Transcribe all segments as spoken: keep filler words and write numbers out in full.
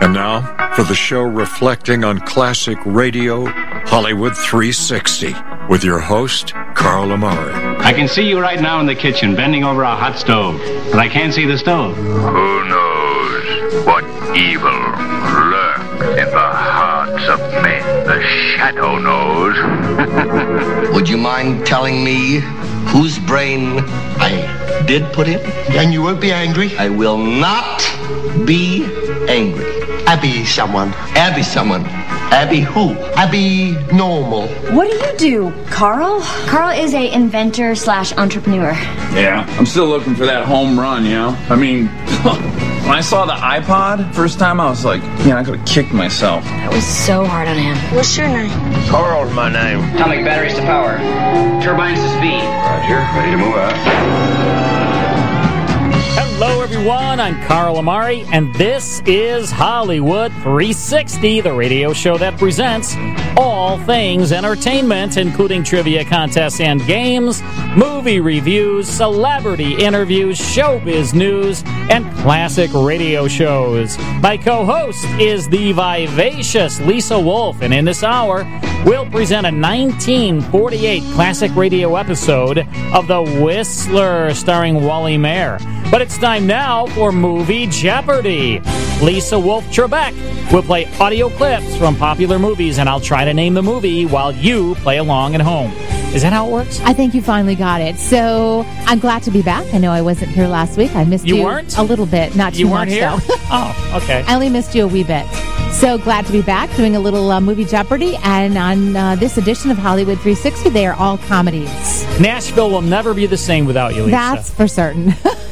And now, for the show reflecting on classic radio, Hollywood three sixty, with your host, Carl Amari. I can see you right now in the kitchen, bending over a hot stove, but I can't see the stove. Who knows what evil lurks in the hearts of men? The shadow knows. Would you mind telling me whose brain I did put in? And you won't be angry? I will not be angry. Abby someone. Abby someone. Abby who? Abby normal. What do you do, Carl? Carl is a inventor slash entrepreneur. Yeah, I'm still looking for that home run, you know? I mean, when I saw the iPod first time, I was like, yeah, I could have kicked myself. That was so hard on him. What's your name? Carl's my name. Atomic batteries to power. Turbines to speed. Roger, ready to move out. Hello, everyone. I'm Carl Amari, and this is Hollywood three sixty, the radio show that presents all things entertainment, including trivia contests and games, movie reviews, celebrity interviews, showbiz news, and classic radio shows. My co-host is the vivacious Lisa Wolf, and in this hour, we'll present a nineteen forty-eight classic radio episode of The Whistler, starring Wally Maher. But it's time now for Movie Jeopardy! Lisa Wolf Trebek will play audio clips from popular movies, and I'll try to name the movie while you play along at home. Is that how it works? I think you finally got it. So I'm glad to be back. I know I wasn't here last week. I missed you, you weren't? a little bit, not too you weren't much here? though. Oh, okay. I only missed you a wee bit. So glad to be back doing a little uh, Movie Jeopardy. And on uh, this edition of Hollywood three sixty, they are all comedies. Nashville will never be the same without you, Lisa. That's for certain.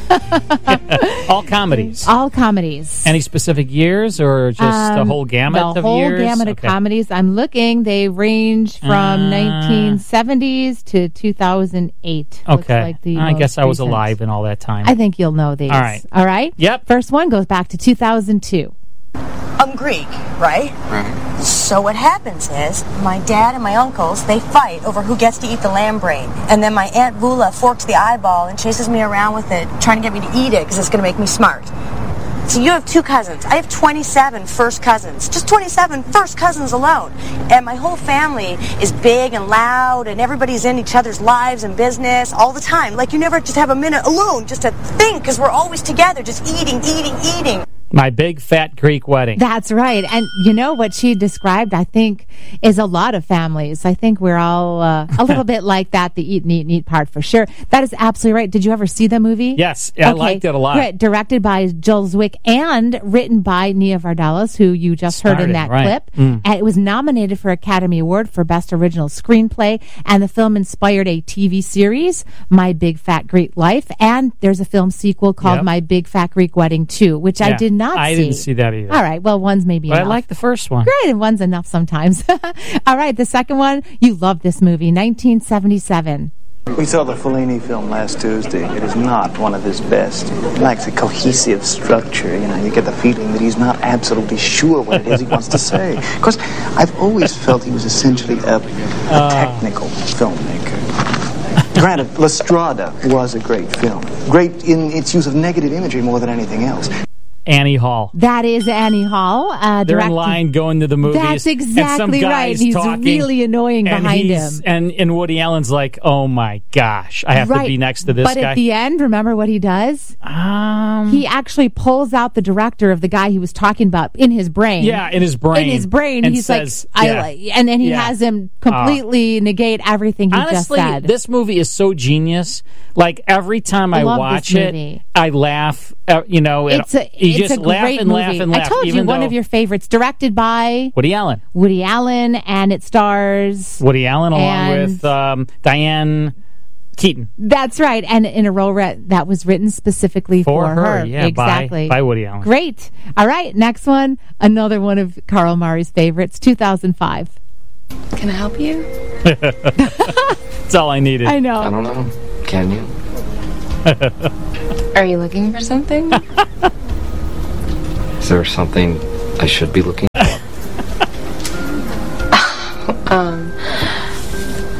All comedies. All comedies. Any specific years or just um, the whole gamut the of whole years? gamut okay. of comedies. I'm looking. They range from uh, nineteen seventies to two thousand eight. Okay. Looks like the I guess I was recent. alive in all that time. I think you'll know these. All right. All right? Yep. First one goes back to two thousand two. I'm Greek, right? Right. So what happens is, my dad and my uncles, they fight over who gets to eat the lamb brain. And then my Aunt Vula forks the eyeball and chases me around with it, trying to get me to eat it because it's going to make me smart. So you have two cousins. I have twenty-seven first cousins. Just twenty-seven first cousins alone. And my whole family is big and loud, and everybody's in each other's lives and business all the time. Like you never just have a minute alone just to think, because we're always together, just eating, eating, eating. My big fat Greek wedding. That's right. And you know what she described, I think, is a lot of families. I think we're all uh, a little bit like that, the eat and eat and eat part for sure. That is absolutely right. Did you ever see the movie? Yes. I okay. liked it a lot. Great. Directed by Joel Zwick and written by Nia Vardalos, who you just Started, heard in that right. clip. Mm. And it was nominated for Academy Award for Best Original Screenplay. And the film inspired a T V series, My Big Fat Greek Life. And there's a film sequel called Yep. My Big Fat Greek Wedding two, which Yeah. I did not I see. didn't see that either. All right. Well, one's maybe But enough. I like the first one. Great, and one's enough sometimes. All right, the second one, you love this movie, nineteen seventy-seven. We saw the Fellini film last Tuesday. It is not one of his best. It lacks a cohesive structure. You know, you get the feeling that he's not absolutely sure what it is he wants to say. Of course, I've always felt he was essentially a, a uh. technical filmmaker. Granted, La Strada was a great film. Great in its use of negative imagery more than anything else. Annie Hall. That is Annie Hall. Uh, They're direct- in line going to the movies. That's and some exactly guy's right. He's talking, really annoying and behind he's- him. And, and Woody Allen's like, oh my gosh, I have right. to be next to this but guy. But at the end, remember what he does? Um, he actually pulls out the director of the guy he was talking about in his brain. Yeah, in his brain. In his brain, and he's says, like, yeah, I like, and then he yeah. has him completely uh, negate everything he honestly, just said. This movie is so genius. Like every time I, I love watch this it, movie. I laugh. Uh, you know, it's it, a, you it's just a laugh great and movie. laugh and laugh. I told even you one though of your favorites, directed by Woody Allen. Woody Allen, and it stars Woody Allen along and, with um, Diane Keaton. That's right, and in a role re- that was written specifically for, for her. her. Yeah, exactly. By, by Woody Allen. Great. All right, next one, another one of Carl Murray's favorites, two thousand five. Can I help you? That's all I needed. I know. I don't know. Can you? Are you looking for something? Is there something I should be looking for? um.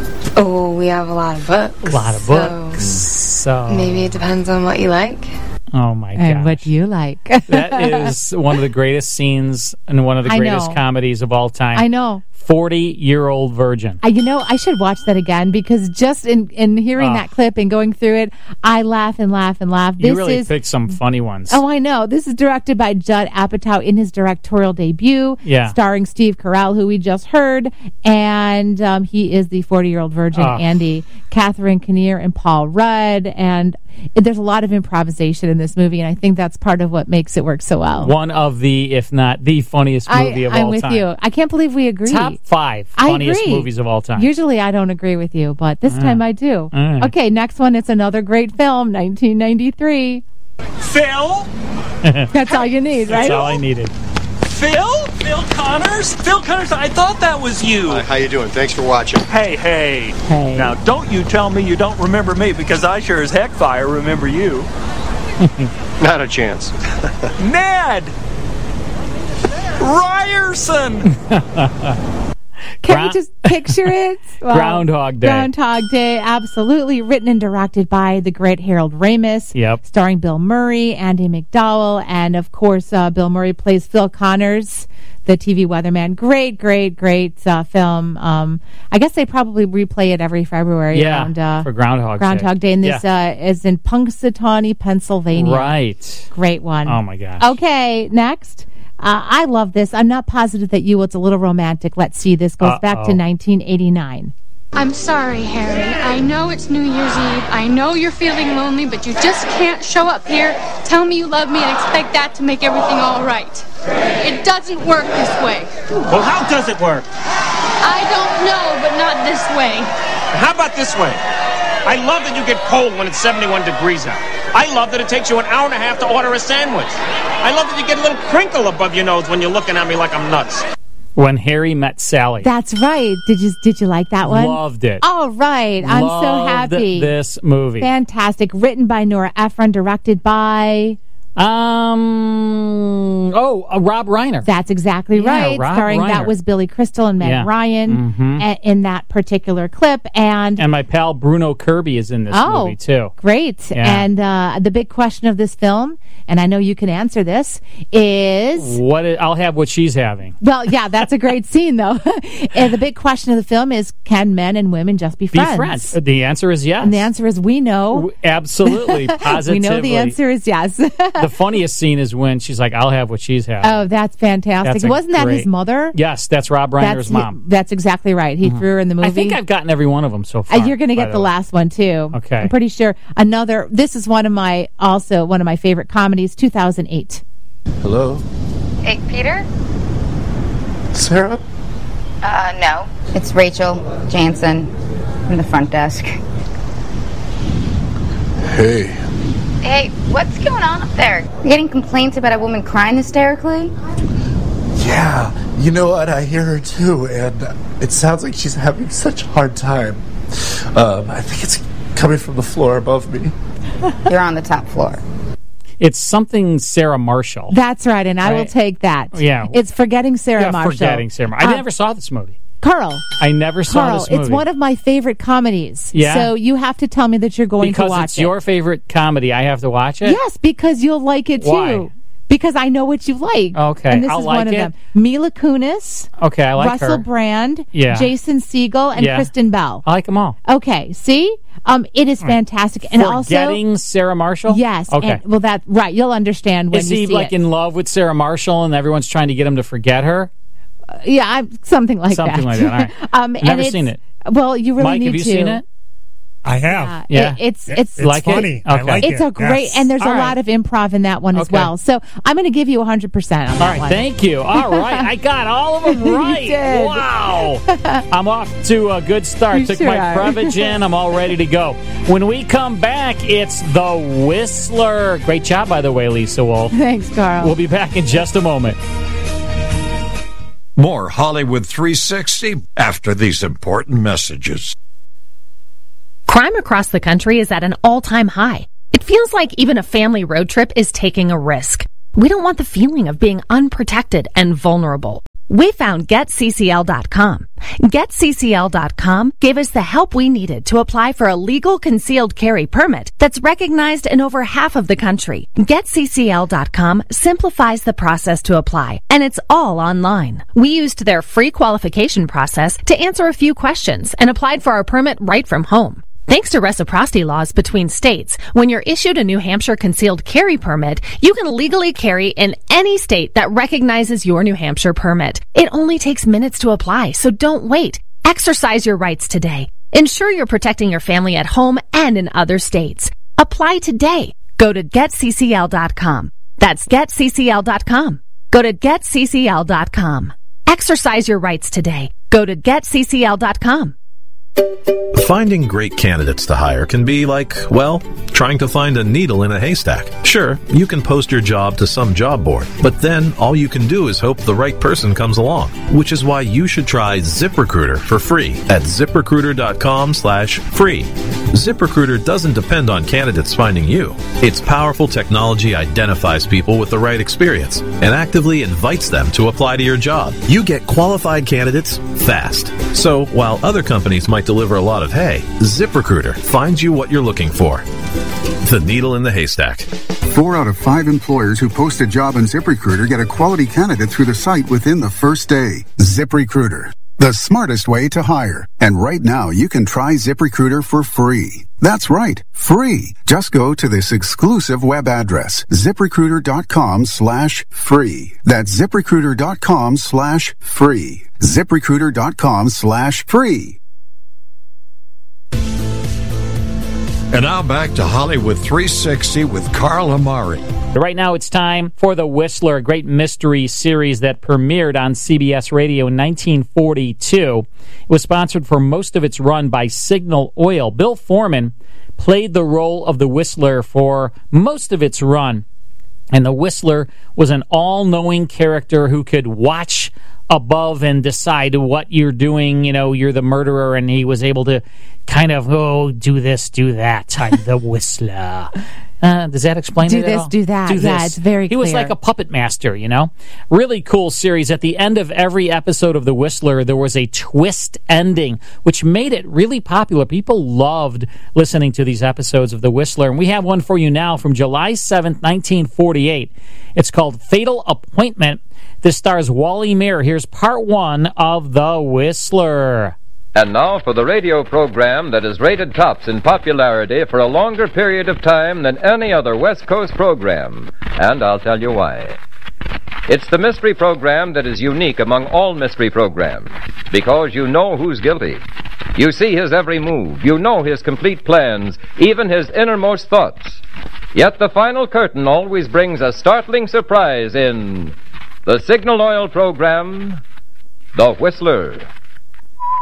Oh, we have a lot of books. A lot of books. So, so maybe it depends on what you like. Oh, my God. And what do you like? That is one of the greatest scenes and one of the I greatest know. comedies of all time. I know. forty-year-old virgin. I, you know, I should watch that again because just in, in hearing Oh. that clip and going through it, I laugh and laugh and laugh. This You really is, picked some funny ones. Oh, I know. This is directed by Judd Apatow in his directorial debut, Yeah. starring Steve Carell, who we just heard, and um, he is the forty-year-old virgin, Oh. Andy, Catherine Kinnear, and Paul Rudd, and there's a lot of improvisation in this movie, and I think that's part of what makes it work so well. One of the, if not the funniest movie I, of I'm all with time. you. I can't believe we agree. Top five I funniest agree. movies of all time. Usually I don't agree with you, but this Ah. time I do. All right. Okay, next one. It's another great film, nineteen ninety-three. Phil? That's all you need, right? That's all I needed. Phil? Phil Connors? Phil Connors, I thought that was you. Hi, how you doing? Thanks for watching. Hey, hey. Hey. Now, don't you tell me you don't remember me, because I sure as heck fire remember you. Not a chance. Ned! Ryerson! Can Ground- you just picture it? Well, Groundhog Day. Groundhog Day, absolutely. Written and directed by the great Harold Ramis. Yep. Starring Bill Murray, Andy McDowell, and of course, uh, Bill Murray plays Phil Connors, the T V weatherman. Great, great, great uh, film. Um, I guess they probably replay it every February Yeah, around uh, for Groundhog Day. Groundhog Day. And this uh, is in Punxsutawney, Pennsylvania. Right. Great one. Oh, my gosh. Okay, next. Uh, I love this. I'm not positive that you will. It's a little romantic. Let's see. This goes back Uh-oh. to nineteen eighty-nine. I'm sorry, Harry. I know it's New Year's Eve. I know you're feeling lonely, but you just can't show up here, tell me you love me, and expect that to make everything all right. It doesn't work this way. Well, how does it work? I don't know, but not this way. How about this way? I love that you get cold when it's seventy-one degrees out. I love that it takes you an hour and a half to order a sandwich. I love that you get a little crinkle above your nose when you're looking at me like I'm nuts. When Harry Met Sally. That's right. Did you did you like that one? Loved it. All right. I'm so Loved happy. this movie. Fantastic. Written by Nora Ephron, directed by Um. Oh, uh, Rob Reiner. That's exactly Yeah, right. Rob Starring Reiner. that was Billy Crystal and Meg Yeah. Ryan Mhm. a- in that particular clip, and And my pal Bruno Kirby is in this oh, movie too. great. Yeah. And uh, the big question of this film, and I know you can answer this, is What? i- I'll have what she's having. well, yeah, that's a great scene though. And the big question of the film is: can men and women just be Be friends? friends. The answer is yes. And the answer is we know. W- Absolutely, positively. We know the answer is yes. The funniest scene is when she's like, "I'll have what she's having." Oh, that's fantastic. That's a Wasn't that his great- mother? Yes, that's Rob Reiner's That's mom. That's exactly right. He threw her in the movie. I think I've gotten every one of them so Uh, far. you're going to by get the way. last one too. Okay. I'm pretty sure. Another. This is one of my also one of my favorite comedies. two thousand eight. Hello? Hey, Peter? Sarah? Uh, no. It's Rachel Jansen from the front desk. Hey. Hey, what's going on up there? You getting complaints about a woman crying hysterically? Yeah, you know what? I hear her too, and it sounds like she's having such a hard time. Um, I think it's coming from the floor above me. You're on the top floor. It's something Sarah Marshall. That's right, and I will Right. take that. Yeah. It's Forgetting Sarah yeah, Marshall. Forgetting Sarah. Mar- I Uh, never saw this movie. Carl. I never saw Carl, this movie. it's one of my favorite comedies. Yeah? So you have to tell me that you're going because to watch it's it. your favorite comedy. I have to watch it. Yes, because you'll like it too. Why? Because I know what you like. Okay, and this I'll is like one of it. them. Mila Kunis, Okay, I like Russell her. Brand, Yeah. Jason Segel, and Yeah. Kristen Bell. I like them all. Okay, see, um, it is fantastic, and Forgetting also Sarah Marshall. yes, Okay. and, well, that right, you'll understand when Is you he see like it. in love with Sarah Marshall, and everyone's trying to get him to forget her? yeah, I'm, something like Something that. like that. All right. um, Never and it's- seen it. Well, you really Mike, need have you to. seen it? I have. Uh, Yeah. it- it's It- it's it's Like it? funny. I Okay. like it's it. a great, Yes. and there's All a right. lot of improv in that one as Okay. well. So I'm going to give you one hundred percent on All that right, one. thank you. All right, I got all of them You right. did. Wow. I'm off to a good start. You Took sure my are. Prevagen. I'm all ready to go. When we come back, it's The Whistler. Great job, by the way, Lisa Wolf. Thanks, Carl. We'll be back in just a moment. More Hollywood three sixty after these important messages. Crime across the country is at an all-time high. It feels like even a family road trip is taking a risk. We don't want the feeling of being unprotected and vulnerable. We found Get C C L dot com. Get C C L dot com gave us the help we needed to apply for a legal concealed carry permit that's recognized in over half of the country. Get C C L dot com simplifies the process to apply, and it's all online. We used their free qualification process to answer a few questions and applied for our permit right from home. Thanks to reciprocity laws between states, when you're issued a New Hampshire concealed carry permit, you can legally carry in any state that recognizes your New Hampshire permit. It only takes minutes to apply, so don't wait. Exercise your rights today. Ensure you're protecting your family at home and in other states. Apply today. Go to Get C C L dot com. That's Get C C L dot com. Go to Get C C L dot com. Exercise your rights today. Go to Get C C L dot com. Finding great candidates to hire can be like, well, trying to find a needle in a haystack. Sure, you can post your job to some job board, but then all you can do is hope the right person comes along, which is why you should try ZipRecruiter for free at ZipRecruiter.com slash free. ZipRecruiter doesn't depend on candidates finding you. Its powerful technology identifies people with the right experience and actively invites them to apply to your job. You get qualified candidates fast. So while other companies might deliver a lot of hay, ZipRecruiter finds you what you're looking for. The needle in the haystack. Four out of five employers who post a job on ZipRecruiter get a quality candidate through the site within the first day. ZipRecruiter, the smartest way to hire. And right now, you can try ZipRecruiter for free. That's right, free. Just go to this exclusive web address, ZipRecruiter.com slash free. That's ZipRecruiter.com slash free. ZipRecruiter.com slash free. And now back to Hollywood three sixty with Carl Amari. Right now it's time for The Whistler, a great mystery series that premiered on C B S Radio in nineteen forty-two. It was sponsored for most of its run by Signal Oil. Bill Foreman played the role of the Whistler for most of its run. And the Whistler was an all-knowing character who could watch above and decide what you're doing. You know, you're the murderer, and he was able to kind of, oh, do this, do that. I'm the Whistler. Uh, does that explain do it at this, all? do that. Do yeah, this. it's very He clear. was like a puppet master, you know? Really cool series. At the end of every episode of The Whistler, there was a twist ending, which made it really popular. People loved listening to these episodes of The Whistler. And we have one for you now from July seventh, nineteen forty-eight. It's called Fatal Appointment. This stars Wally Maher. Here's part one of The Whistler. And now for the radio program that is rated tops in popularity for a longer period of time than any other West Coast program. And I'll tell you why. It's the mystery program that is unique among all mystery programs, because you know who's guilty. You see his every move. You know his complete plans, even his innermost thoughts. Yet the final curtain always brings a startling surprise in the Signal Oil program, The Whistler.